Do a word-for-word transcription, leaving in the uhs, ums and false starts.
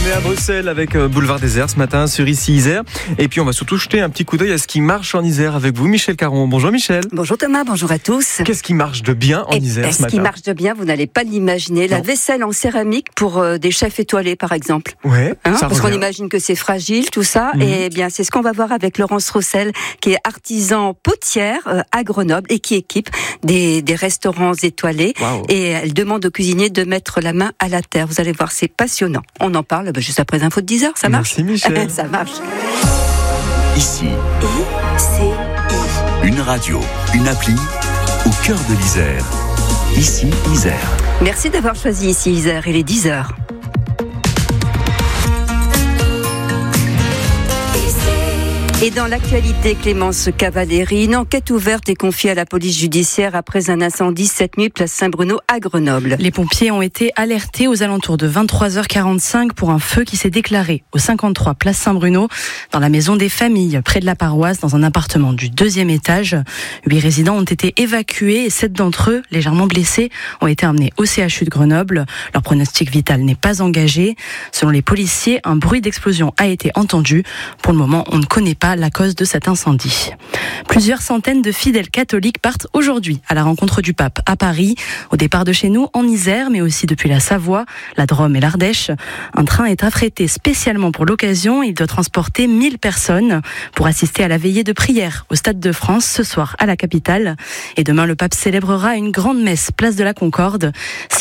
On est à Bruxelles avec Boulevard Désert ce matin sur Ici Isère. Et puis on va surtout jeter un petit coup d'œil à ce qui marche en Isère avec vous, Michel Caron. Bonjour Michel. Bonjour Thomas, bonjour à tous. Qu'est-ce qui marche de bien en Et Isère ce ce matin? qui marche de bien, vous n'allez pas l'imaginer. La Non. vaisselle en céramique pour euh, des chefs étoilés par exemple. Ouais, Hein, ça parce qu'on revient. imagine que c'est fragile, tout ça. Mhm. Et bien, c'est ce qu'on va voir avec Laurence Roussel, qui est artisan potière euh, à Grenoble et qui équipe des, des restaurants étoilés. Waouh. Et elle demande aux cuisiniers de mettre la main à la terre. Vous allez voir, c'est passionnant. On en parle bah, juste après les infos de dix heures. Ça marche? Merci Michel. Ça marche. Ici, I, une radio, une appli au cœur de l'Isère. Ici, Isère. c'est. Merci d'avoir choisi Ici Isère. Il est dix heures. Et dans l'actualité, Clémence Cavalieri, une enquête ouverte est confiée à la police judiciaire après un incendie cette nuit place Saint-Bruno à Grenoble. Les pompiers ont été alertés aux alentours de vingt-trois heures quarante-cinq pour un feu qui s'est déclaré au cinquante-trois place Saint-Bruno, dans la maison des familles, près de la paroisse, dans un appartement du deuxième étage. Huit résidents ont été évacués et sept d'entre eux, légèrement blessés, ont été emmenés au C H U de Grenoble. Leur pronostic vital n'est pas engagé. Selon les policiers, un bruit d'explosion a été entendu. Pour le moment, on ne connaît pas la cause de cet incendie. Plusieurs centaines de fidèles catholiques partent aujourd'hui à la rencontre du pape à Paris. Au départ de chez nous, en Isère, mais aussi depuis la Savoie, la Drôme et l'Ardèche. Un train est affrété spécialement pour l'occasion. Il doit transporter mille personnes pour assister à la veillée de prière au Stade de France ce soir à la capitale. Et demain, le pape célébrera une grande messe place de la Concorde.